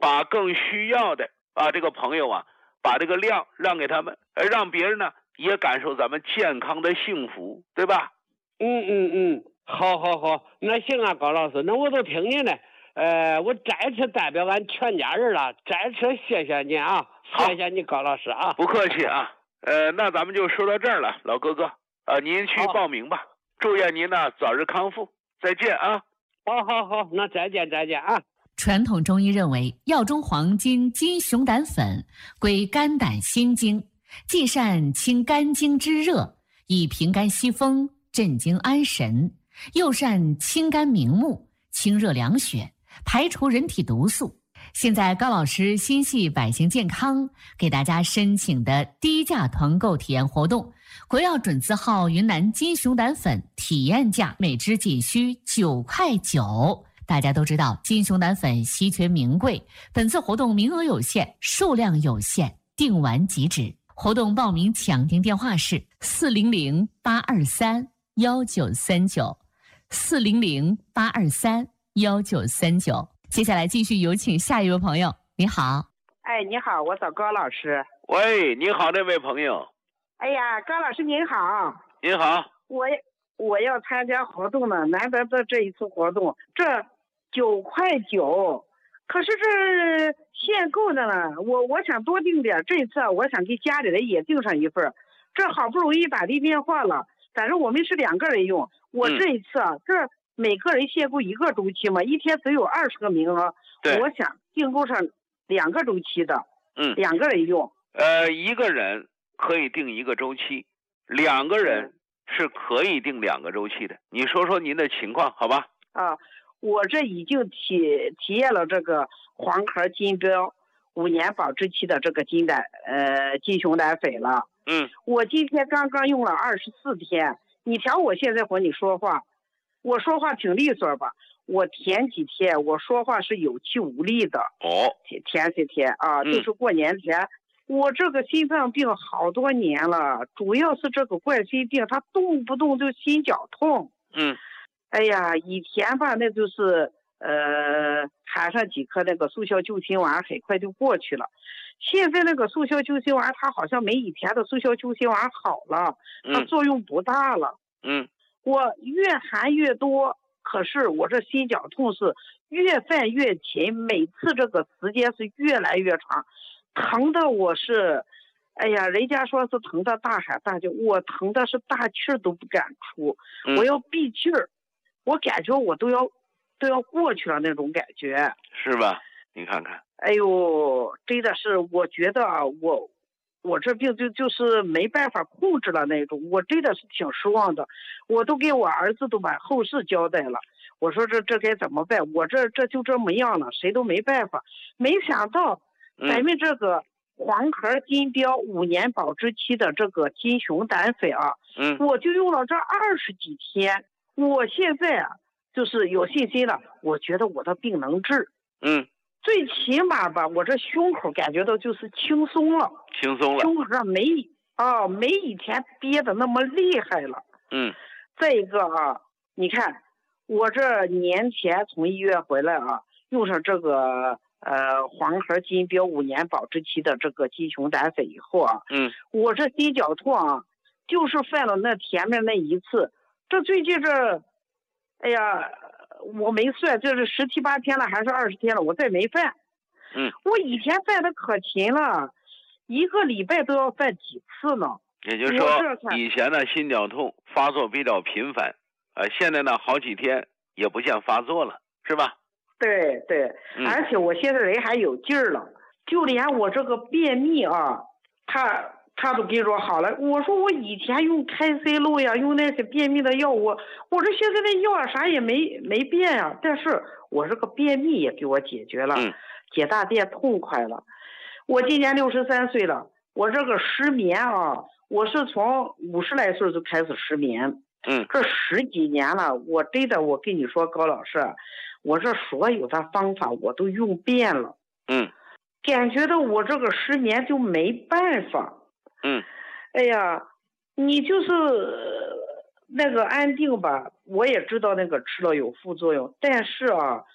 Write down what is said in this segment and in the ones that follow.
把更需要的这个朋友啊，把这个量让给他们，让别人呢也感受咱们健康的幸福，对吧？ 好，那行啊，高老师，那我都听您的。我再次代表俺全家人了，再次谢谢您啊，谢谢你高老师啊。 不客气啊。那咱们就说到这儿了，老哥哥，您去报名吧。祝愿您呢早日康复，再见啊。 好，那再见啊。 传统中医认为，药中黄金金熊胆粉归肝胆心经，既善清肝经之热，以平肝息风，镇惊安神，又善清肝明目，清热凉血，排除人体毒素。现在高老师心系百姓健康，给大家申请的低价团购体验活动，国药准字号云南金熊胆粉体验价每支仅需9.9块。大家都知道金熊胆粉稀缺名贵，本次活动名额有限，数量有限，订完即止。活动报名抢订电话是400-823-1939 400-823-1939。接下来继续有请下一位朋友。你好。 你好，我找高老师。 喂，你好，这位朋友。 哎呀，高老师您好。 您好。 我要参加活动呢，难得的这一次活动，这9.9块，可是这限购的呢，我想多订点，这次我想给家里人也订上一份，这好不容易打的电话了，反正我们是2个人用，我这一次这每个人限购1个周期嘛，一天只有20个名额，我想订购上2个周期的，2个人用。 一个人可以订1个周期，2个人是可以订2个周期的。你说说您的情况好吧？ 我这已经体验了这个黄壳金标5年保质期的这个金熊胆粉了。我今天刚刚用了24天，你瞧我现在和你说话，我说话挺利索吧？我前几天我说话是有气无力的。前几天就是过年前。我这个心脏病好多年了，主要是这个冠心病，它动不动就心绞痛。哎呀，以前吧，那就是含上几颗那个速效救心丸，很快就过去了。现在那个速效救心丸，它好像没以前的速效救心丸好了，它作用不大了。我越含越多，可是我这心绞痛是越犯越勤，每次这个时间是越来越长。疼的我是，哎呀，人家说是疼的大喊大叫，我疼的是大气儿都不敢出，我要闭气儿，我感觉我都要过去了那种感觉， 是吧？你看看， 哎呦，真的是，我觉得我这病就是没办法控制了那种，我真的是挺失望的，我都给我儿子都把后事交代了，我说这该怎么办？我这就这么样了，谁都没办法，没想到。咱们这个黄壳金标5年保质期的这个金熊胆粉我就用了这20几天，我现在就是有信心了，我觉得我的病能治。最起码吧，我这胸口感觉到就是轻松了，胸口上没以前憋的那么厉害了。再一个你看我这年前从医院回来用上这个黄壳金标5年保质期的这个金熊胆粉以后我这心绞痛就是犯了那前面那一次，这最近哎呀，我没算，这是17、18天了还是20天了，我再没犯。我以前犯的可勤了，1个礼拜都要犯几次呢。 也就是说，以前呢心绞痛发作比较频繁，现在呢好几天也不见发作了，是吧？ 对，而且我现在人还有劲儿了，就连我这个便秘他都跟我说好了。我说我以前用开塞露呀，用那些便秘的药物，我这现在那药啥也没变呀，但是我这个便秘也给我解决了，解大便痛快了。我今年63岁了，我这个失眠我是从50来岁就开始失眠，这10几年了，我真的我跟你说高老师，我这所有的方法我都用遍了，感觉到我这个失眠就没办法。哎呀，你就是那个安定吧，我也知道那个吃了有副作用，但是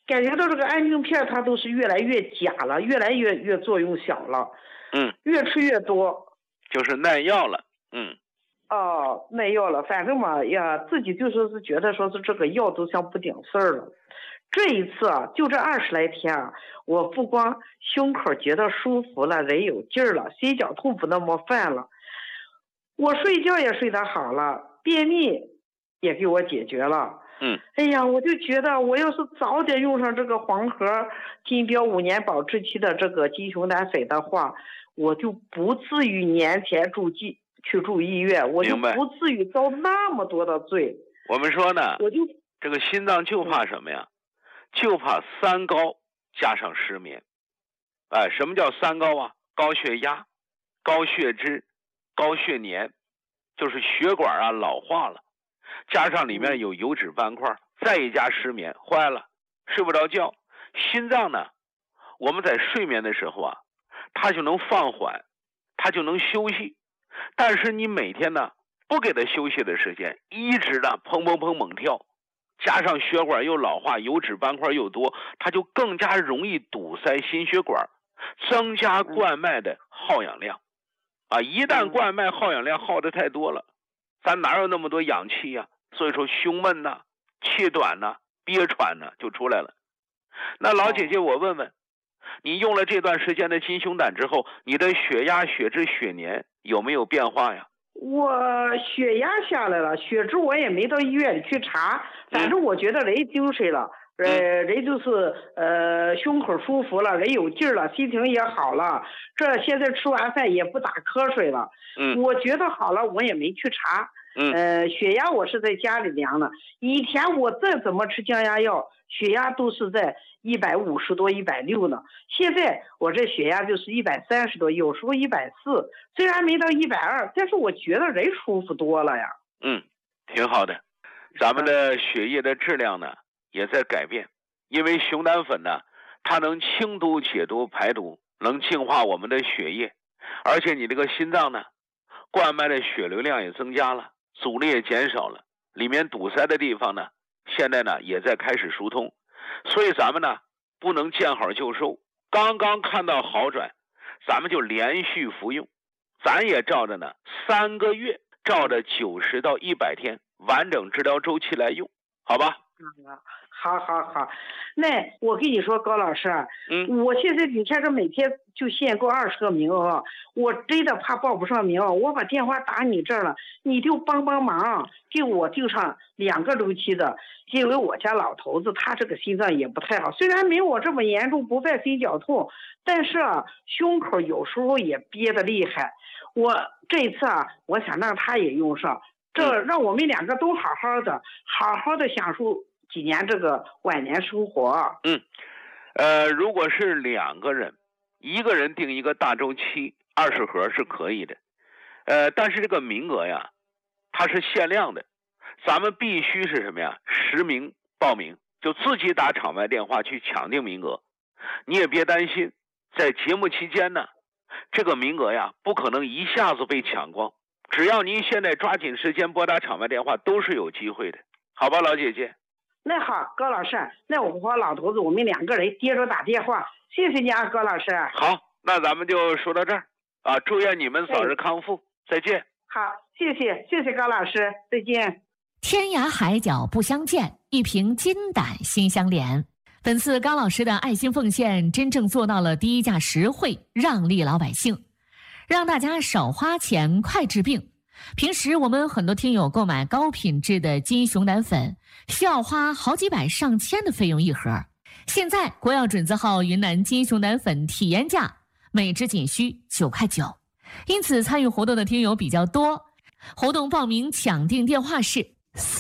感觉到这个安定片它都是越来越假了，越来越作用小了，越吃越多， 就是耐药了， 耐药了，反正嘛呀，自己就说是觉得说是这个药都像不顶事儿了。这一次啊，就这20来天啊，我不光胸口觉得舒服了，人有劲儿了，心绞痛不那么犯了，我睡觉也睡得好了，便秘也给我解决了。哎呀，我就觉得我要是早点用上这个黄河金标5年保质期的这个金熊胆粉的话，我就不至于年前去住医院，我就不至于遭那么多的罪。 我们说呢，这个心脏就怕什么呀？就怕3高加上失眠。什么叫3高啊？高血压、高血脂、高血粘，就是血管啊老化了，加上里面有油脂斑块，再一加失眠，坏了，睡不着觉。心脏呢，我们在睡眠的时候啊，它就能放缓，它就能休息。但是你每天呢不给它休息的时间，一直的砰砰砰猛跳，加上血管又老化，油脂斑块又多，它就更加容易堵塞心血管，增加冠脉的耗氧量。一旦冠脉耗氧量耗得太多了，咱哪有那么多氧气呀？所以说胸闷呐、气短呐、憋喘呐就出来了。那老姐姐，我问问你，用了这段时间的金熊胆之后，你的血压、血脂、血粘有没有变化呀？ 我血压下来了，血脂我也没到医院里去查，反正我觉得人精神了，人就是胸口舒服了，人有劲儿了，心情也好了，这现在吃完饭也不打瞌睡了，我觉得好了，我也没去查。血压我是在家里量的，以前我再怎么吃降压药，血压都是在150多、160呢。现在我这血压就是130多，有时候140，虽然没到120，但是我觉得人舒服多了呀。 挺好的。咱们的血液的质量呢也在改变，因为熊胆粉呢，它能清毒解毒排毒，能净化我们的血液，而且你这个心脏呢，冠脉的血流量也增加了，阻力也减少了，里面堵塞的地方呢，现在呢也在开始疏通。所以咱们呢不能见好就收，刚刚看到好转，咱们就连续服用，咱也照着呢3个月，照着90到100天完整治疗周期来用，好吧？ 好，那我跟你说，高老师，我现在你看这每天就限购20个名额，我真的怕报不上名，我把电话打你这儿了，你就帮忙，给我订上2个周期的，因为我家老头子他这个心脏也不太好，虽然没我这么严重，不犯心绞痛，但是胸口有时候也憋得厉害。我这一次我想让他也用上，这让我们2个都好好的享受几年这个晚年生活。 如果是2个人，一个人订一个大周期20盒是可以的，但是这个名额呀，它是限量的，咱们必须是什么呀？10名报名，就自己打场外电话去抢订名额。你也别担心，在节目期间呢，这个名额呀不可能一下子被抢光，只要您现在抓紧时间拨打场外电话，都是有机会的，好吧，老姐姐？ 那好，高老师，那我和老头子我们2个人接着打电话，谢谢你啊，高老师。 好，那咱们就说到这儿祝愿你们早日康复，再见。 好，谢谢高老师，再见。 天涯海角不相见，一瓶金胆心相连。本次高老师的爱心奉献真正做到了低价实惠，让利老百姓，让大家少花钱快治病。平时我们很多听友购买高品质的金熊胆粉，需要花好几百上千的费用一盒。现在国药准字号云南金熊胆粉体验价每支仅需9块9，因此参与活动的听友比较多。活动报名抢订电话是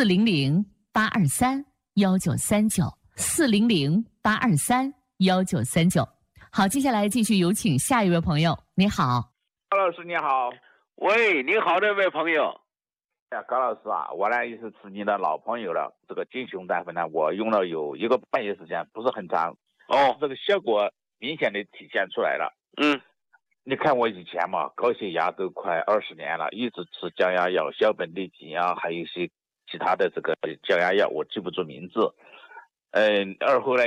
400-823-1939，400-823-1939。好，接下来继续有请下一位朋友。你好， 高老师你好。 喂，你好，这位朋友。 高老师我呢也是吃你的老朋友了，这个金熊胆粉呢，我用了有1个半月时间，不是很长，这个效果明显的体现出来了。你看我以前嘛，高血压都快20年了，一直吃降压药、硝苯利嗪还有一些其他的这个降压药，我记不住名字。后来又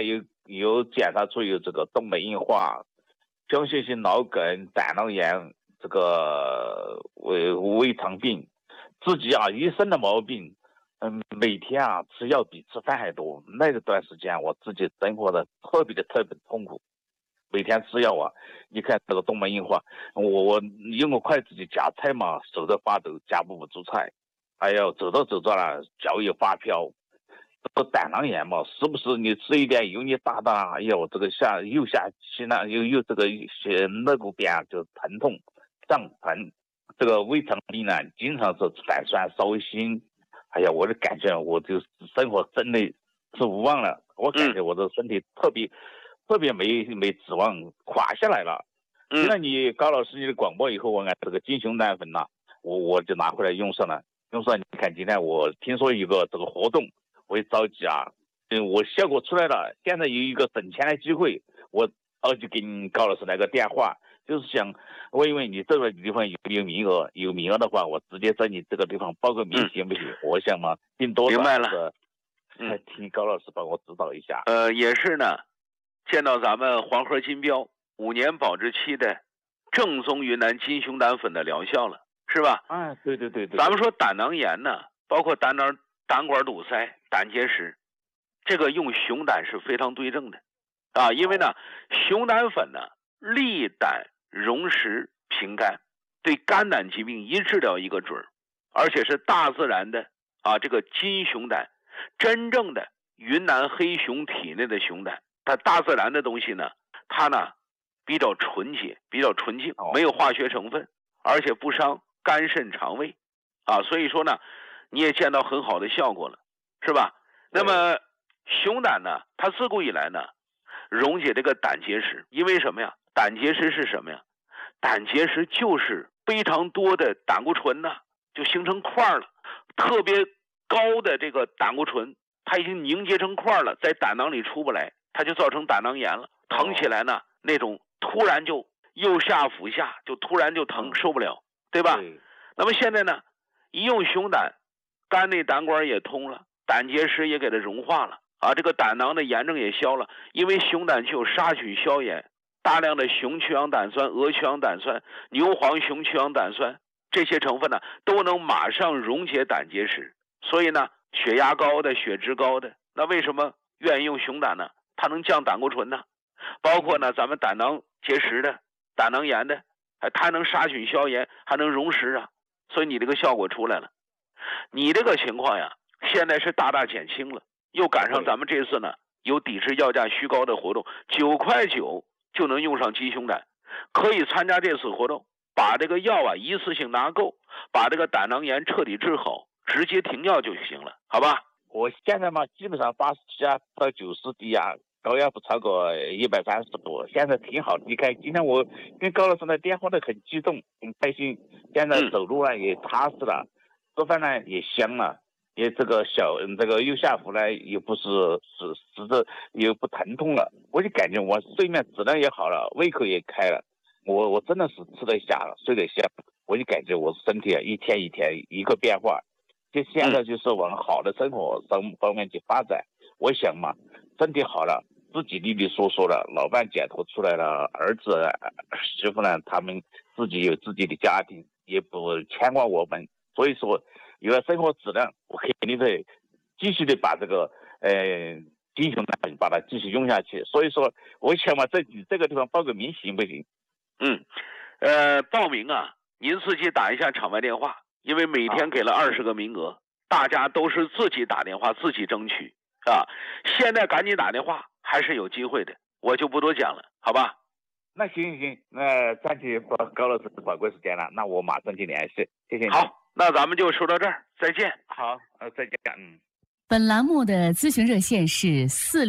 有检查出有这个动脉硬化、僵硬性脑梗、胆囊炎，这个胃肠病，自己一身的毛病，每天吃药比吃饭还多。那段时间我自己生活的特别痛苦，每天吃药你看这个动脉硬化，我用个筷子去夹菜嘛，手在发抖，夹不住菜，哎呦，走着了，脚也发飘。这个胆囊炎嘛，是不是你吃一点油腻大的，哎呦，这个右下心又这个肋骨边就疼痛胀疼。这个胃肠病呢，经常是反酸烧心，哎呀，我就感觉我就生活真的是无望了，我感觉我的身体特别没指望，垮下来了。现在你高老师你的广播以后，我按这个金熊胆粉我就拿回来用上了。你看今天我听说一个这个活动，我也着急我效果出来了，现在有一个省钱的机会，我就给你高老师来个电话，就是想问一问你这个地方有没有名额，有名额的话，我直接在你这个地方报个名行不行？我想嘛，订多少明白了， 请高老师帮我指导一下。 也是呢，见到咱们黄河金标5年保质期的正宗云南金熊胆粉的疗效了，是吧？ 对。 咱们说胆囊炎呢，包括胆管堵塞、胆结石，这个用熊胆是非常对症的因为呢，熊胆粉呢利胆溶石平肝，对肝胆疾病一治疗一个准，而且是大自然的这个金熊胆，真正的云南黑熊体内的熊胆，它大自然的东西呢，它呢比较纯洁，比较纯净，没有化学成分，而且不伤肝肾肠胃所以说呢，你也见到很好的效果了，是吧？那么熊胆呢，它自古以来呢溶解这个胆结石，因为什么呀？胆结石是什么呀？胆结石就是非常多的胆固醇就形成块了，特别高的这个胆固醇，它已经凝结成块了，在胆囊里出不来，它就造成胆囊炎了，疼起来呢，那种突然就右下腹下就突然就疼，受不了，对吧？那么现在呢，一用熊胆，肝内胆管也通了，胆结石也给它融化了这个胆囊的炎症也消了，因为熊胆具有杀菌消炎，大量的雄曲氧胆酸、鹅曲氧胆酸、牛黄雄曲氧胆酸这些成分呢，都能马上溶解胆结石。所以呢，血压高的、血脂高的，那为什么愿意用熊胆呢？它能降胆固醇呢，包括呢咱们胆囊结石的、胆囊炎的，它还能杀菌消炎，还能溶石所以你这个效果出来了。你这个情况呀，现在是大大减轻了，又赶上咱们这次呢有抵制药价虚高的活动，9.9块就能用上金熊胆，可以参加这次活动，把这个药一次性拿够，把这个胆囊炎彻底治好，直接停药就行了，好吧？ 我现在嘛，基本上87到90低高压不超过130度，现在挺好。你看今天我跟高老师的电话都很激动，很开心，现在走路也踏实了，做饭呢也香了，也这个这个右下腹呢也不是实质也不疼痛了，我就感觉我睡眠质量也好了，胃口也开了，我真的是吃得下了，睡得下，我就感觉我身体一天一天一个变化，就现在就是往好的生活方面去发展。我想嘛，身体好了，自己利利索索了，老伴解脱出来了，儿子媳妇呢，他们自己有自己的家庭，也不牵挂我们，所以说有了生活质量，我肯定得继续的把这个金熊胆把它继续用下去。所以说我想嘛，在你这个地方报个名行不行？ 报名您自己打一下场外电话，因为每天给了20个名额，大家都是自己打电话自己争取现在赶紧打电话还是有机会的，我就不多讲了，好吧？ 那行，那占据高老师的宝贵时间了，那我马上去联系，谢谢你。 好，那咱们就说到这儿，再见。 好，再见。 本栏目的咨询热线是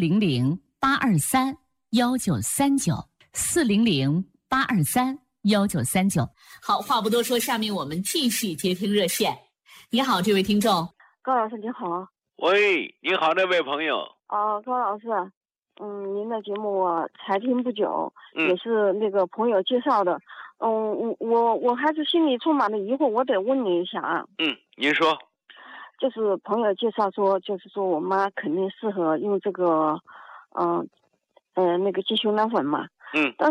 400-823-1939，400-823-1939。好，话不多说，下面我们继续接听热线。你好，这位听众。 高老师你好。 喂，你好，那位朋友。 高老师，您的节目我才听不久，也是那个朋友介绍的。我还是心里充满了疑惑，我得问你一下您说。 就是朋友介绍说，就是说我妈肯定适合用这个那个鸡胸胆粉嘛。 嗯。